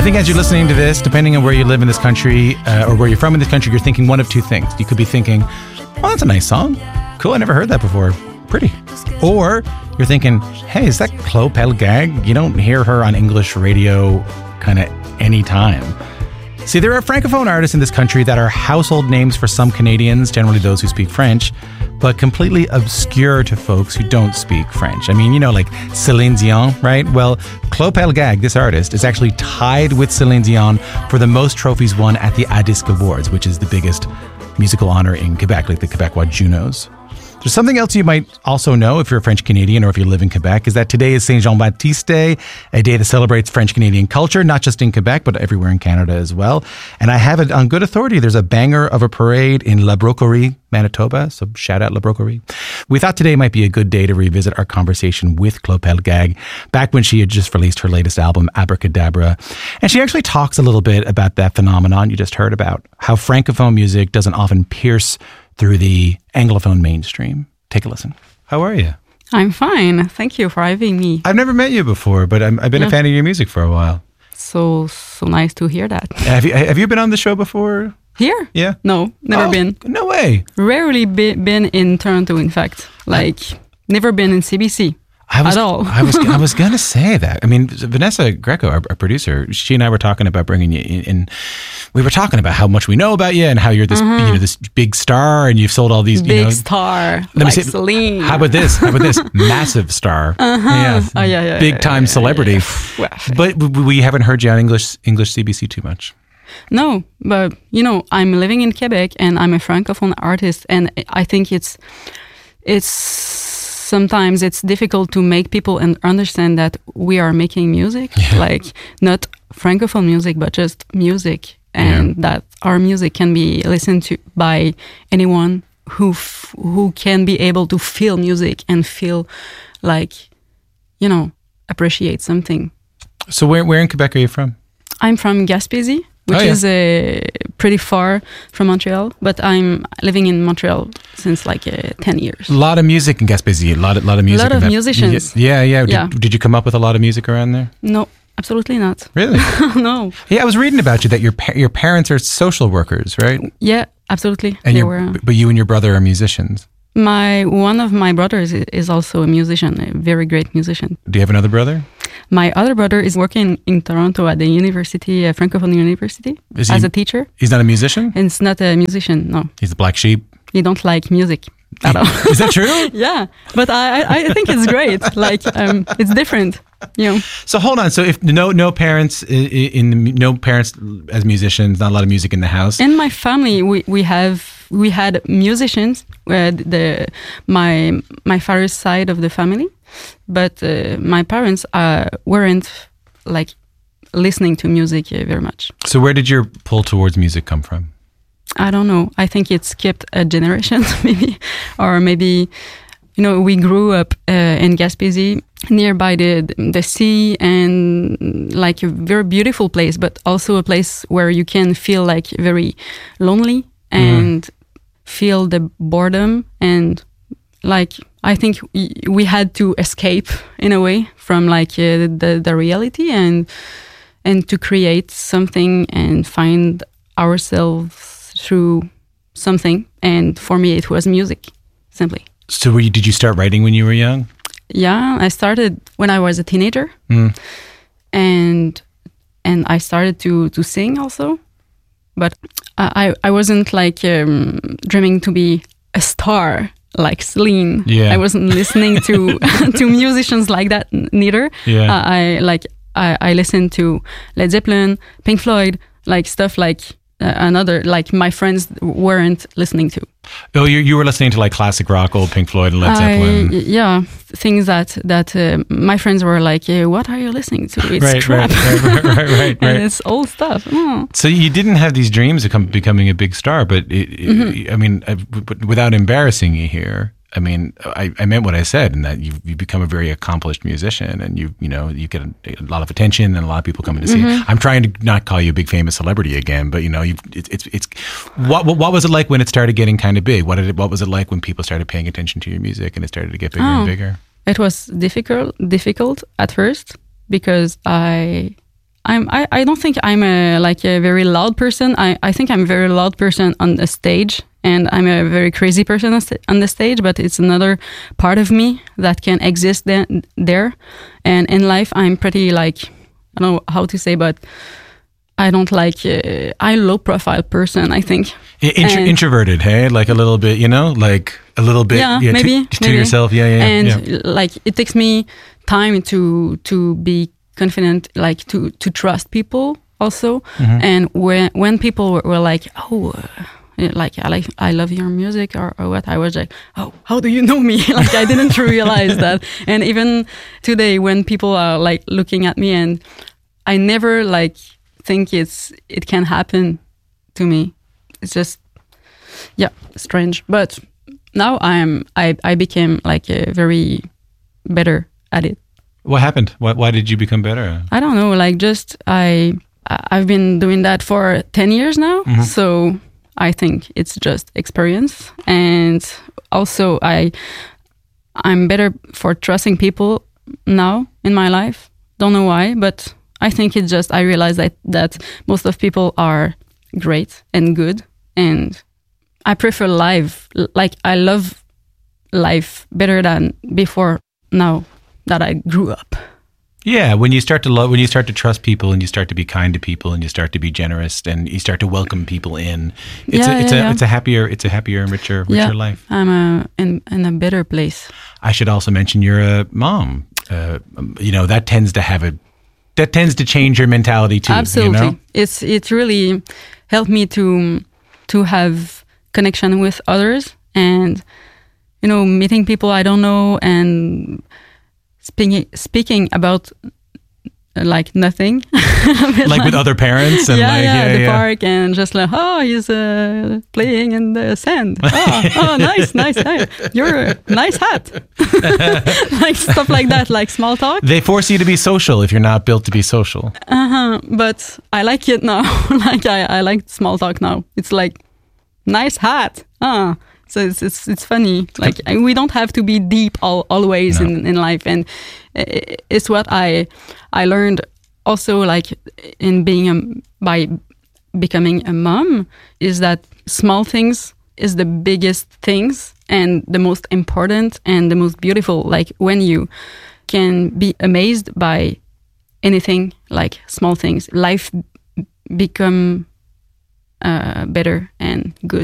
I think as you're listening to this, depending on where you live in this country or where you're from in this country, you're thinking one of two things. You could be thinking, oh, that's a nice song. Cool, I never heard that before. Pretty. Or you're thinking, hey, is that Chloe Pelgag? You don't hear her on English radio kind of anytime. See, there are Francophone artists in this country that are household names for some Canadians, generally those who speak French, but completely obscure to folks who don't speak French. I mean, you know, like Céline Dion, right? Well, Chloe Pelgag, this artist, is actually tied with Céline Dion for the most trophies won at the ADISC Awards, which is the biggest musical honor in Quebec, like the Quebecois Junos. There's something else you might also know if you're a French Canadian or if you live in Quebec, is that today is Saint Jean-Baptiste Day, a day that celebrates French Canadian culture, not just in Quebec, but everywhere in Canada as well. And I have it on good authority. There's a banger of a parade in La Broquerie, Manitoba. So shout out La Broquerie. We thought today might be a good day to revisit our conversation with Chloe Pelgag back when she had just released her latest album, Abracadabra. And she actually talks a little bit about that phenomenon you just heard about, how Francophone music doesn't often pierce through the Anglophone mainstream. Take a listen. How are you? I'm fine. Thank you for having me. I've never met you before, but I've been a fan of your music for a while. So nice to hear that. Have you been on the show before? Here? Yeah. No, never been. No way. Rarely been in Toronto, in fact. Never been in CBC. At all. I was going to say that. I mean, Vanessa Greco, our producer, she and I were talking about bringing you in. We were talking about how much we know about you and how you're this, this big star, and you've sold all these, big star. Let me say, Celine. How about this? Massive star. Yeah. Oh, yeah. Big time celebrity. But we haven't heard you on English CBC too much. No, but I'm living in Quebec and I'm a Francophone artist, and I think it's sometimes it's difficult to make people understand that we are making music, like not Francophone music, but just music, and that our music can be listened to by anyone who can be able to feel music and feel like, appreciate something. So where in Quebec are you from? I'm from Gaspésie, which is pretty far from Montreal, but I'm living in Montreal since 10 years. A lot of music in Gaspésie, a lot of music. A lot of musicians. Yeah. Did you come up with a lot of music around there? No, absolutely not. Really? No. Yeah, I was reading about you that your parents are social workers, right? Yeah, absolutely. And but you and your brother are musicians. One of my brothers is also a musician, a very great musician. Do you have another brother? My other brother is working in Toronto at the university, a Francophone university, as a teacher. He's not a musician? And he's not a musician, no. He's the black sheep? He don't like music at all. Is that true? Yeah, but I think it's great. It's different. So hold on. So if no parents as musicians, not a lot of music in the house. In my family, we had musicians. My father's side of the family, but my parents weren't listening to music very much. So where did your pull towards music come from? I don't know. I think it skipped a generation, maybe, or maybe. We grew up in Gaspésie, nearby the sea, and a very beautiful place, but also a place where you can feel very lonely and feel the boredom, and I think we had to escape in a way from the reality and to create something and find ourselves through something. And for me, it was music, simply. So did you start writing when you were young? Yeah, I started when I was a teenager, and I started to sing also, but I wasn't dreaming to be a star like Celine. Yeah. I wasn't listening to to musicians like that neither. Yeah. I listened to Led Zeppelin, Pink Floyd, stuff another my friends weren't listening to. Oh, you were listening to classic rock, old Pink Floyd and Led Zeppelin. Yeah, things that my friends were like, "What are you listening to? It's crap." Right. And it's old stuff. Oh. So you didn't have these dreams of becoming a big star, but I mean, without embarrassing you here, I mean, I meant what I said, in that you've become a very accomplished musician, and you get a lot of attention, and a lot of people coming to see you. I'm trying to not call you a big famous celebrity again, but it's what was it like when it started getting kind of big? What was it like when people started paying attention to your music and it started to get bigger and bigger? It was difficult at first because I I don't think I'm a very loud person. I think I'm a very loud person on the stage, and I'm a very crazy person on the stage, but it's another part of me that can exist there. And in life, I'm pretty like, I don't know how to say, but I don't like, I'm low profile person, I think. Introverted, hey? Like a little bit, like a little bit maybe yourself. And like it takes me time to be confident, like to trust people also. Mm-hmm. And when people were like, oh, like I love your music or what, I was like, oh, how do you know me? Like I didn't realize that. And even today when people are like looking at me, and I never like think it can happen to me. It's just strange. But now I became like a very better at it. What happened? Why did you become better? I don't know, like just I've been doing that for 10 years now. Mm-hmm. So I think it's just experience, and also I'm better for trusting people now in my life. Don't know why, but I think it's just I realize that most of people are great and good, and I prefer life. Like I love life better than before now that I grew up. Yeah, when you start to trust people, and you start to be kind to people, and you start to be generous, and you start to welcome people in, it's a happier and richer life. I'm in a better place. I should also mention you're a mom. That tends to change your mentality too. Absolutely, it really helped me to have connection with others, and meeting people I don't know, and speaking about like nothing, like with other parents, and the park, and just like, oh, he's playing in the sand. Oh, nice. You're a nice hat. Like stuff like that, like small talk. They force you to be social if you're not built to be social. But I like it now. Like I like small talk now. It's like nice hat. So it's funny. Like we don't have to be deep always in life, and it's what I learned also, like in being by becoming a mom, is that small things is the biggest things and the most important and the most beautiful. Like when you can be amazed by anything, like small things, life become better and good.